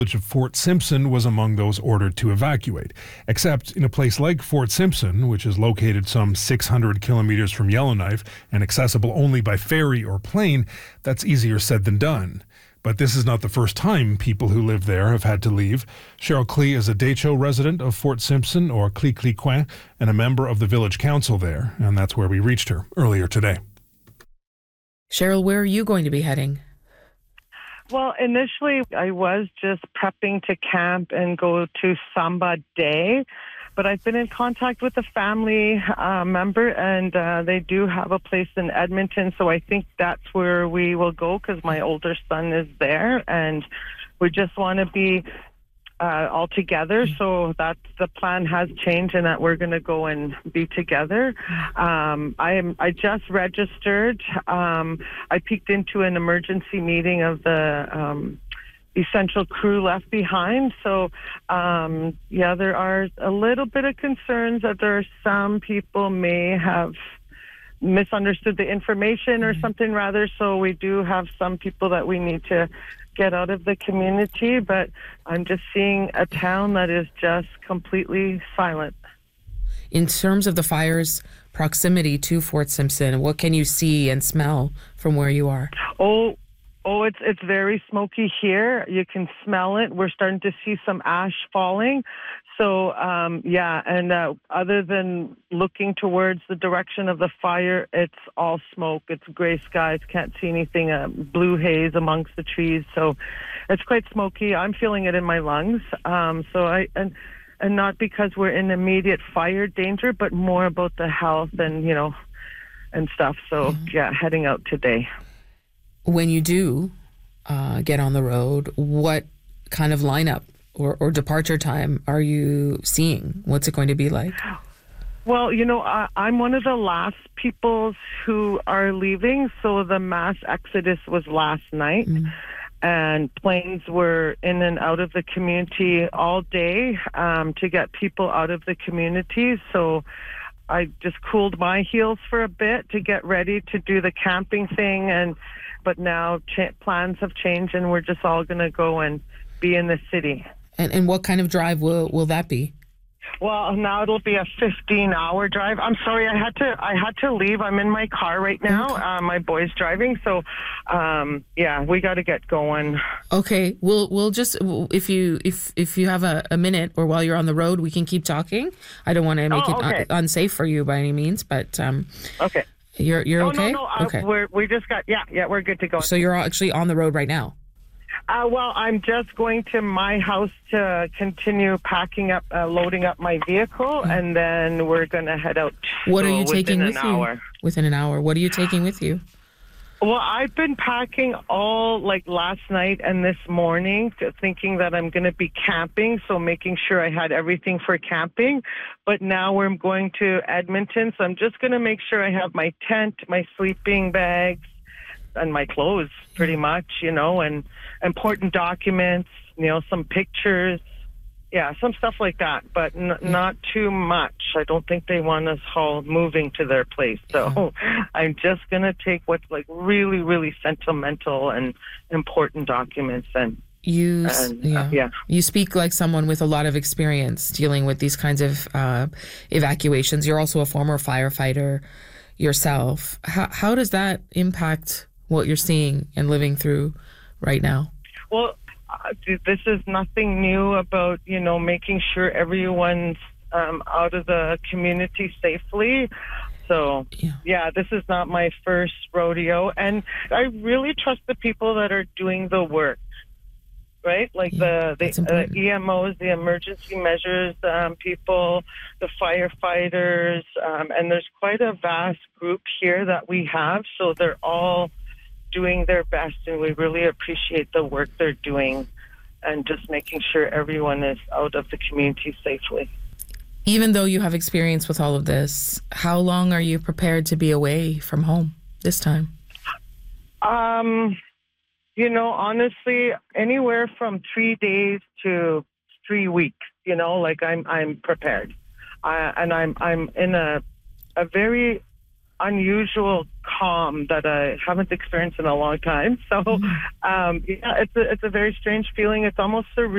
village of Fort Simpson was among those ordered to evacuate. Except in a place like Fort Simpson, which is located some 600 kilometers from Yellowknife and accessible only by ferry or plane, that's easier said than done. But this is not the first time people who live there have had to leave. Cheryl Klee is a Decho resident of Fort Simpson, or Clicquot, and a member of the village council there, and that's where we reached her earlier today. Cheryl, where are you going to be heading? Well, initially I was just prepping to camp and go to Samba Day, but I've been in contact with a family member, and they do have a place in Edmonton, so I think that's where we will go because my older son is there, and we just want to be all together. So that's the plan has changed, and that we're going to go and be together. I just registered. I peeked into an emergency meeting of the essential crew left behind. So, there are a little bit of concerns that there are some people may have misunderstood the information or something rather. So we do have some people that we need to get out of the community, but I'm just seeing a town that is just completely silent. In terms of the fire's proximity to Fort Simpson, what can you see and smell from where you are? It's very smoky here. You can smell it. We're starting to see some ash falling. So, other than looking towards the direction of the fire, it's all smoke. It's gray skies. Can't see anything. Blue haze amongst the trees. So, it's quite smoky. I'm feeling it in my lungs. And not because we're in immediate fire danger, but more about the health and and stuff. So, heading out today. When you do get on the road, what kind of lineup or departure time are you seeing? What's it going to be like? Well, I'm one of the last people who are leaving, so the mass exodus was last night, and planes were in and out of the community all day to get people out of the community, so I just cooled my heels for a bit to get ready to do the camping thing, but now plans have changed, and we're just all going to go and be in the city. And what kind of drive will that be? Well, now it'll be a 15-hour drive. I'm sorry, I had to leave. I'm in my car right now. My boy's driving, so we got to get going. Okay, we'll just if you have a minute, or while you're on the road, we can keep talking. I don't want to make it unsafe for you by any means, but okay. You're okay? No. Okay. We just got we're good to go. So you're actually on the road right now? Well, I'm just going to my house to continue packing up, loading up my vehicle, and then we're going to head out. What are you taking with you? Within an hour. What are you taking with you? Well, I've been packing all last night and this morning, thinking that I'm going to be camping, so making sure I had everything for camping. But now we're going to Edmonton, so I'm just going to make sure I have my tent, my sleeping bags, and my clothes, pretty much, and important documents, some pictures. Yeah, some stuff like that, but not too much. I don't think they want us all moving to their place. So I'm just going to take what's really, really sentimental and important documents. You speak like someone with a lot of experience dealing with these kinds of evacuations. You're also a former firefighter yourself. How does that impact what you're seeing and living through right now? Well, this is nothing new about, making sure everyone's out of the community safely. So, this is not my first rodeo. And I really trust the people that are doing the work, right? The EMOs, the emergency measures people, the firefighters, and there's quite a vast group here that we have. So they're all doing their best, and we really appreciate the work they're doing and just making sure everyone is out of the community safely. Even though you have experience with all of this, how long are you prepared to be away from home this time? Honestly, anywhere from 3 days to 3 weeks, I'm prepared. I'm in a very unusual calm that I haven't experienced in a long time. So, it's a very strange feeling. It's almost surreal.